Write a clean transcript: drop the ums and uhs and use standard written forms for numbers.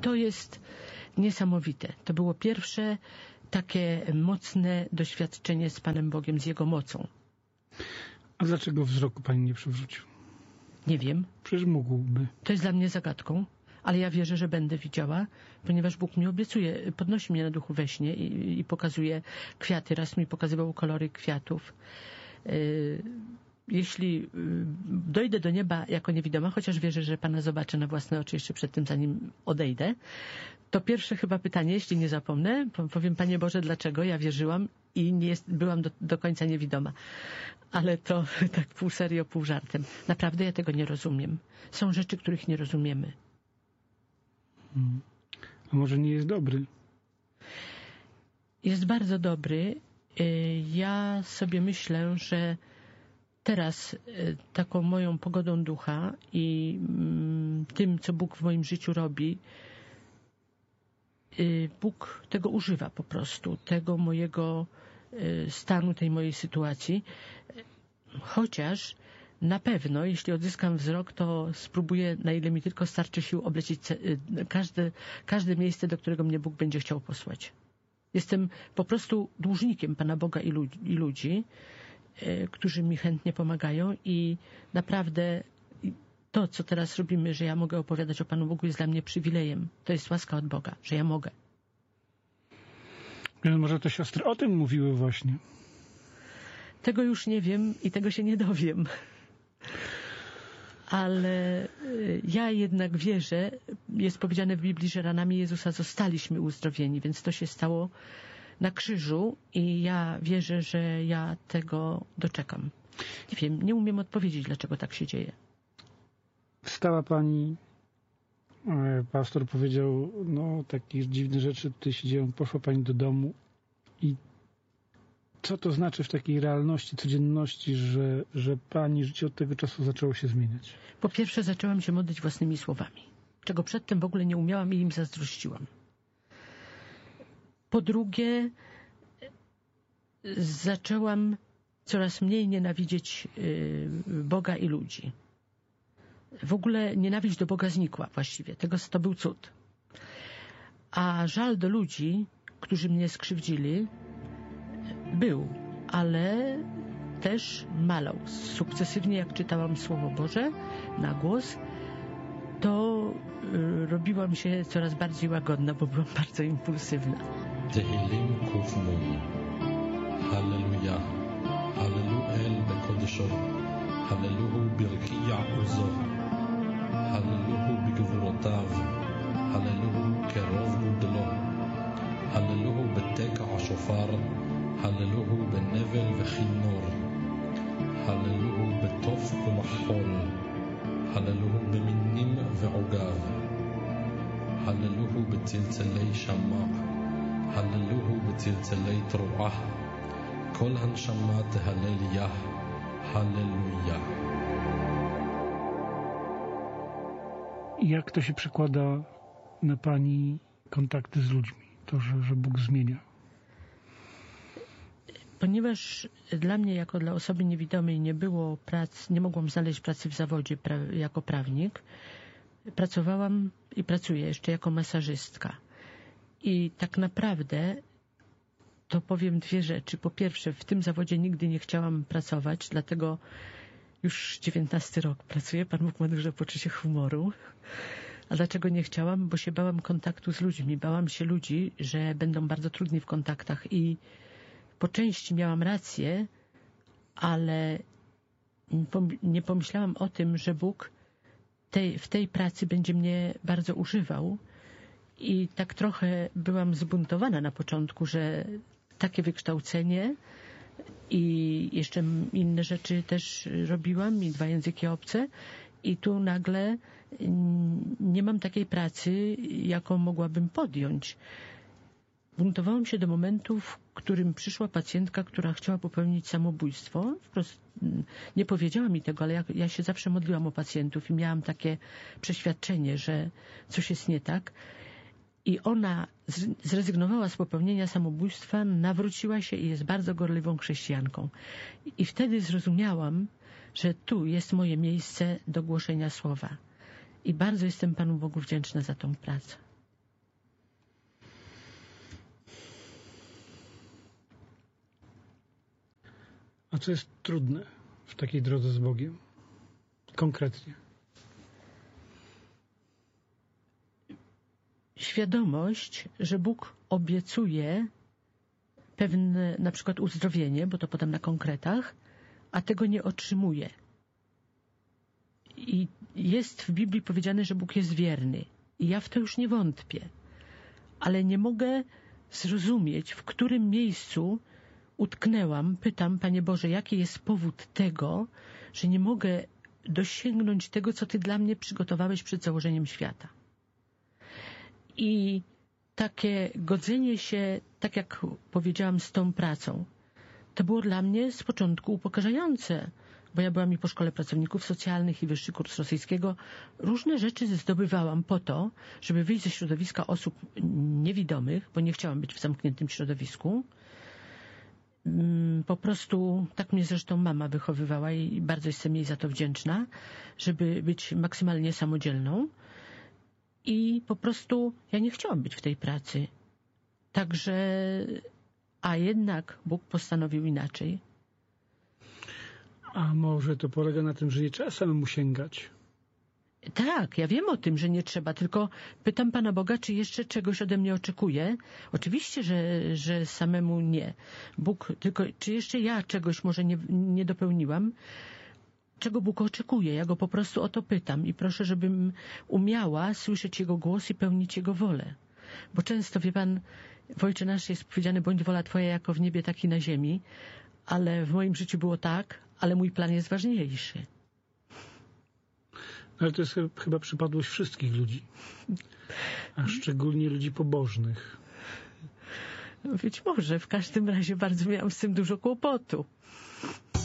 to jest niesamowite. To było pierwsze takie mocne doświadczenie z Panem Bogiem, z Jego mocą. A dlaczego wzroku Pani nie przywrócił? Nie wiem. Przecież mógłby. To jest dla mnie zagadką, ale ja wierzę, że będę widziała, ponieważ Bóg mi obiecuje, podnosi mnie na duchu we śnie i pokazuje kwiaty. Raz mi pokazywał kolory kwiatów. Jeśli dojdę do nieba jako niewidoma, chociaż wierzę, że Pana zobaczę na własne oczy jeszcze przed tym, zanim odejdę, to pierwsze chyba pytanie, jeśli nie zapomnę, powiem: Panie Boże, dlaczego ja wierzyłam i byłam do końca niewidoma. Ale to tak pół serio, pół żartem. Naprawdę ja tego nie rozumiem. Są rzeczy, których nie rozumiemy. A może nie jest dobry? Jest bardzo dobry. Ja sobie myślę, że teraz taką moją pogodą ducha i tym, co Bóg w moim życiu robi, Bóg tego używa po prostu, tego mojego stanu, tej mojej sytuacji. Chociaż na pewno, jeśli odzyskam wzrok, to spróbuję, na ile mi tylko starczy sił, oblecieć każde miejsce, do którego mnie Bóg będzie chciał posłać. Jestem po prostu dłużnikiem Pana Boga i ludzi, którzy mi chętnie pomagają i naprawdę to, co teraz robimy, że ja mogę opowiadać o Panu Bogu, jest dla mnie przywilejem. To jest łaska od Boga, że ja mogę. Może te siostry o tym mówiły właśnie. Tego już nie wiem i tego się nie dowiem. Ale ja jednak wierzę, jest powiedziane w Biblii, że ranami Jezusa zostaliśmy uzdrowieni, więc to się stało na krzyżu i ja wierzę, że ja tego doczekam. Nie wiem, nie umiem odpowiedzieć, dlaczego tak się dzieje. Stała Pani, pastor powiedział, takie dziwne rzeczy tutaj się dzieją, poszła Pani do domu i co to znaczy w takiej realności, codzienności, że Pani życie od tego czasu zaczęło się zmieniać? Po pierwsze, zaczęłam się modlić własnymi słowami, czego przedtem w ogóle nie umiałam i im zazdrościłam. Po drugie, zaczęłam coraz mniej nienawidzieć Boga i ludzi. W ogóle nienawiść do Boga znikła właściwie. To był cud. A żal do ludzi, którzy mnie skrzywdzili, był, ale też malał. Sukcesywnie, jak czytałam Słowo Boże na głos, to robiłam się coraz bardziej łagodna, bo byłam bardzo impulsywna. תהילים קנ"ן. הללויה, הללו אל בקודשו, הללוהו ברקיע עוזו, הללוהו בגבורותיו, הללוהו קרוב גודלו, הללוהו בתקע השופר, הללוהו בנבל וכינור, הללוהו בתוף ומחול, הללוהו במינים ועוגב, הללוהו בצלצלי שמע, הללוהו בצלצלי תרועה, כל הנשמה תהלל יה, הללויה. Jak to się przekłada na Pani kontakty z ludźmi? To, że Bóg zmienia? Ponieważ dla mnie, jako dla osoby niewidomej, nie było pracy, nie mogłam znaleźć pracy w zawodzie jako prawnik, pracowałam i pracuję jeszcze jako masażystka. I tak naprawdę to powiem dwie rzeczy. Po pierwsze, w tym zawodzie nigdy nie chciałam pracować, dlatego już 19 rok pracuję. Pan Bóg ma duże poczucie humoru. A dlaczego nie chciałam? Bo się bałam kontaktu z ludźmi. Bałam się ludzi, że będą bardzo trudni w kontaktach i po części miałam rację, ale nie pomyślałam o tym, że Bóg w tej pracy będzie mnie bardzo używał. I tak trochę byłam zbuntowana na początku, że takie wykształcenie i jeszcze inne rzeczy też robiłam i 2 języki obce i tu nagle nie mam takiej pracy, jaką mogłabym podjąć. Buntowałam się do momentu, w którym przyszła pacjentka, która chciała popełnić samobójstwo. Wprost nie powiedziała mi tego, ale ja się zawsze modliłam o pacjentów i miałam takie przeświadczenie, że coś jest nie tak. I ona zrezygnowała z popełnienia samobójstwa, nawróciła się i jest bardzo gorliwą chrześcijanką. I wtedy zrozumiałam, że tu jest moje miejsce do głoszenia słowa. I bardzo jestem Panu Bogu wdzięczna za tą pracę. A co jest trudne w takiej drodze z Bogiem? Konkretnie. Świadomość, że Bóg obiecuje pewne na przykład uzdrowienie, bo to podam na konkretach, a tego nie otrzymuje. I jest w Biblii powiedziane, że Bóg jest wierny. I ja w to już nie wątpię. Ale nie mogę zrozumieć, w którym miejscu utknęłam. Pytam, Panie Boże, jaki jest powód tego, że nie mogę dosięgnąć tego, co Ty dla mnie przygotowałeś przed założeniem świata. I takie godzenie się, tak jak powiedziałam, z tą pracą, to było dla mnie z początku upokarzające, bo ja byłam i po Szkole Pracowników Socjalnych i wyższy kurs rosyjskiego. Różne rzeczy zdobywałam po to, żeby wyjść ze środowiska osób niewidomych, bo nie chciałam być w zamkniętym środowisku. Po prostu, tak mnie zresztą mama wychowywała i bardzo jestem jej za to wdzięczna, żeby być maksymalnie samodzielną. I po prostu ja nie chciałam być w tej pracy. Także, a jednak Bóg postanowił inaczej. A może to polega na tym, że nie trzeba samemu sięgać? Tak, ja wiem o tym, że nie trzeba, tylko pytam Pana Boga, czy jeszcze czegoś ode mnie oczekuje. Oczywiście, że samemu nie. Bóg, tylko czy jeszcze ja czegoś może nie dopełniłam? Czego Bóg oczekuje? Ja Go po prostu o to pytam i proszę, żebym umiała słyszeć Jego głos i pełnić Jego wolę. Bo często, wie Pan, w Ojcze Nasz jest powiedziane, bądź wola Twoja jako w niebie, tak i na ziemi, ale w moim życiu było tak, ale mój plan jest ważniejszy. Ale to jest chyba przypadłość wszystkich ludzi, a szczególnie ludzi pobożnych. Być może, w każdym razie bardzo miałam z tym dużo kłopotu.